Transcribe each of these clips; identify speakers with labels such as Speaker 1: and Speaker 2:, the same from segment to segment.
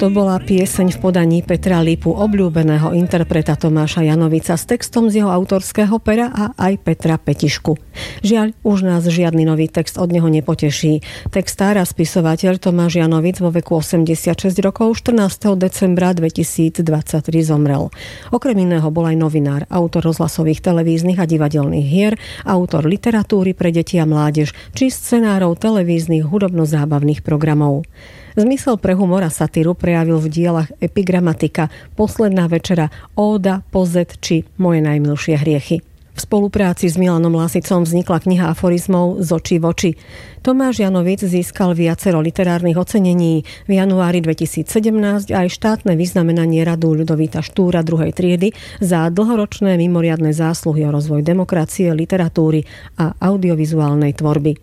Speaker 1: To bola pieseň v podaní Petra Lipu, obľúbeného interpreta Tomáša Janovica, s textom z jeho autorského pera a aj Petra Petišku. Žiaľ, už nás žiadny nový text od neho nepoteší. Textár a spisovateľ Tomáš Janovic vo veku 86 rokov 14. decembra 2023 zomrel. Okrem iného bol aj novinár, autor rozhlasových, televíznych a divadelných hier, autor literatúry pre deti a mládež či scenárov televíznych hudobno-zábavných programov. Zmysel pre humor a satíru prejavil v dielach Epigramatika, Posledná večera, Óda, Pozet či Moje najmilšie hriechy. V spolupráci s Milanom Lásicom vznikla kniha aforizmov Z očí v oči. Tomáš Janovic získal viacero literárnych ocenení. V januári 2017 aj štátne vyznamenanie Radu Ľudovíta Štúra 2. triedy za dlhoročné mimoriadne zásluhy o rozvoj demokracie, literatúry a audiovizuálnej tvorby.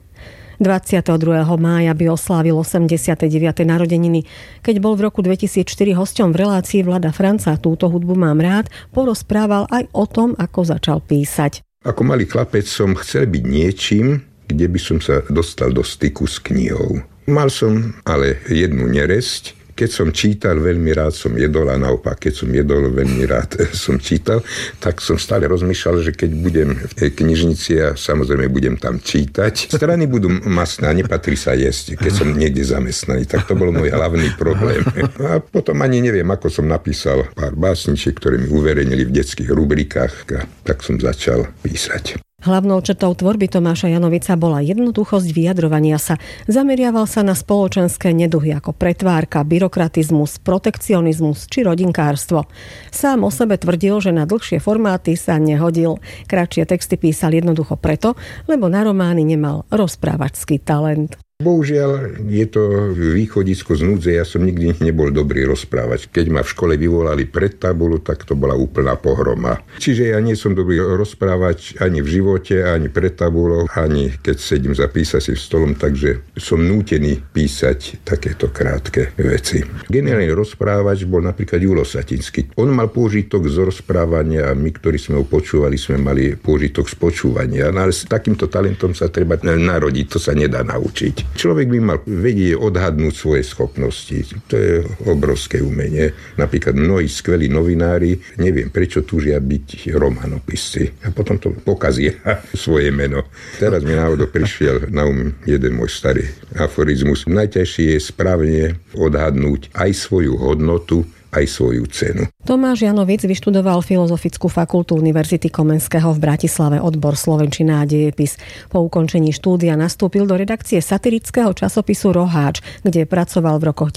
Speaker 1: 22. mája by oslávil 89. narodeniny. Keď bol v roku 2004 hosťom v relácii Vlada Franca Túto hudbu mám rád, porozprával aj o tom, ako začal písať.
Speaker 2: Ako malý chlapec som chcel byť niečím, kde by som sa dostal do styku s knihou. Mal som ale jednu neresť. Keď som čítal, veľmi rád som jedol a naopak, keď som jedol, veľmi rád som čítal, tak som stále rozmýšľal, že keď budem v knižnici a samozrejme budem tam čítať, strany budú masné a nepatrí sa jesť, keď som niekde zamestnaný. Tak to bol môj hlavný problém. A potom ani neviem, ako som napísal pár básničiek, ktoré mi uverejnili v detských rubrikách, a tak som začal písať.
Speaker 1: Hlavnou črtou tvorby Tomáša Janovica bola jednoduchosť vyjadrovania sa. Zameriaval sa na spoločenské neduhy ako pretvárka, byrokratizmus, protekcionizmus či rodinkárstvo. Sám o sebe tvrdil, že na dlhšie formáty sa nehodil. Kratšie texty písal jednoducho preto, lebo na romány nemal rozprávačský talent.
Speaker 2: Bohužiaľ, je to východisko z núdze, ja som nikdy nebol dobrý rozprávať. Keď ma v škole vyvolali pred tabulu, tak to bola úplná pohroma. Čiže ja nie som dobrý rozprávať ani v živote, ani pred tabulou, ani keď sedím za písacím stolom, takže som nútený písať takéto krátke veci. Geniálny rozprávač bol napríklad Julo Satinský. On mal pôžitok z rozprávania a my, ktorí sme ho počúvali, sme mali pôžitok z počúvania. No ale s takýmto talentom sa treba narodiť, to sa nedá naučiť. Človek by mal vedieť odhadnúť svoje schopnosti. To je obrovské umenie. Napríklad mnohí skvelí novinári, neviem prečo túžia byť romanopisci. A potom to pokazia svoje meno. Teraz mi náhodou prišiel na jeden môj starý aforizmus. Najťažšie je správne odhadnúť aj svoju hodnotu, aj svoju cenu.
Speaker 1: Tomáš Janovic vyštudoval Filozofickú fakultu Univerzity Komenského v Bratislave, odbor slovenčina a dejepis. Po ukončení štúdia nastúpil do redakcie satirického časopisu Roháč, kde pracoval v rokoch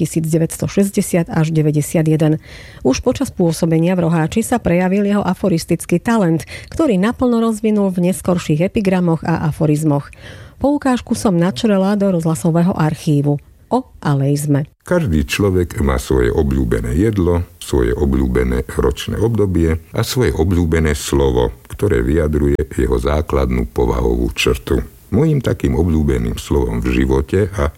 Speaker 1: 1960 až 91. Už počas pôsobenia v Roháči sa prejavil jeho aforistický talent, ktorý naplno rozvinul v neskorších epigramoch a aforizmoch. Poukážku som načrela do rozhlasového archívu o aleizme.
Speaker 2: Každý človek má svoje obľúbené jedlo, svoje obľúbené ročné obdobie a svoje obľúbené slovo, ktoré vyjadruje jeho základnú povahovú črtu. Mojím takým obľúbeným slovom v živote a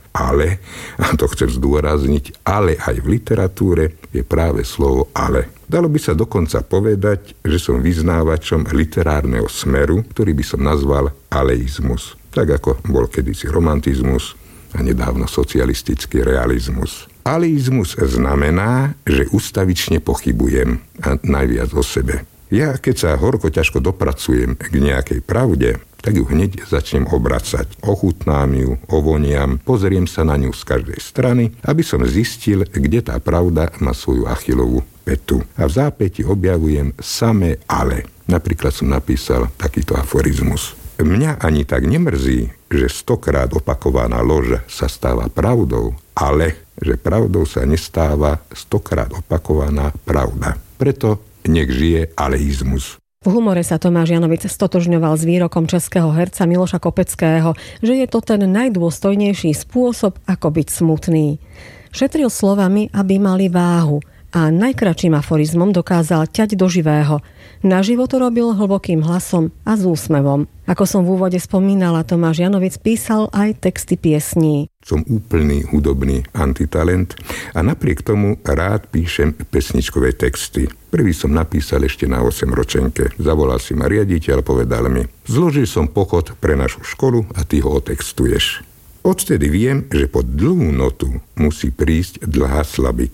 Speaker 2: to chcem zdôrazniť, ale aj v literatúre je práve slovo ale. Dalo by sa dokonca povedať, že som vyznávačom literárneho smeru, ktorý by som nazval aleizmus. Tak ako bol kedysi romantizmus a nedávno socialistický realizmus. Aleizmus znamená, že ustavične pochybujem a najviac o sebe. Ja, keď sa horko ťažko dopracujem k nejakej pravde, tak ju hneď začnem obracať. Ochutnám ju, ovoniam, pozriem sa na ňu z každej strany, aby som zistil, kde tá pravda má svoju Achillovú pätu. A v zápäti objavujem samé ale. Napríklad som napísal takýto aforizmus. Mňa ani tak nemrzí, že 100-krát opakovaná lož sa stáva pravdou, ale že pravdou sa nestáva 100-krát opakovaná pravda. Preto nech žije aleizmus.
Speaker 1: V humore sa Tomáš Janovic stotožňoval s výrokom českého herca Miloša Kopeckého, že je to ten najdôstojnejší spôsob, ako byť smutný. Šetril slovami, aby mali váhu, a najkratším aforizmom dokázal ťať do živého. Naživo to robil hlbokým hlasom a s úsmevom. Ako som v úvode spomínala, Tomáš Janovic písal aj texty piesní.
Speaker 2: Som úplný hudobný antitalent a napriek tomu rád píšem pesničkové texty. Prvý som napísal ešte na 8-ročenke. Zavolal si ma riaditeľ, povedal mi: zložil som pochod pre našu školu a ty ho otextuješ. Odtedy viem, že pod dlhú notu musí prísť dlhá slabika.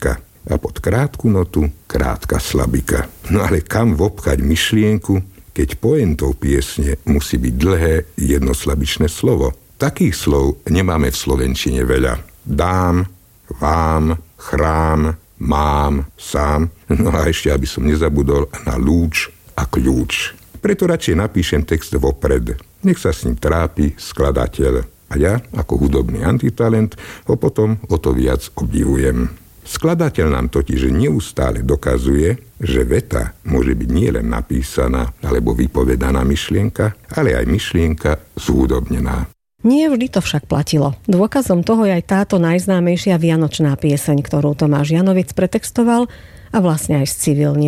Speaker 2: a pod krátku notu krátka slabika. No ale kam vopchať myšlienku, keď pointou piesne musí byť dlhé jednoslabičné slovo? Takých slov nemáme v slovenčine veľa. Dám, vám, chrám, mám, sám. No a ešte, aby som nezabudol na lúč a kľúč. Preto radšej napíšem text vopred. Nech sa s ním trápi skladateľ. A ja, ako hudobný antitalent, ho potom o to viac obdivujem. Skladateľ nám totiž neustále dokazuje, že veta môže byť nielen napísaná alebo vypovedaná myšlienka, ale aj myšlienka zhudobnená.
Speaker 1: Nie vždy to však platilo. Dôkazom toho je aj táto najznámejšia vianočná pieseň, ktorú Tomáš Janovic pretextoval a vlastne aj zcivilnil.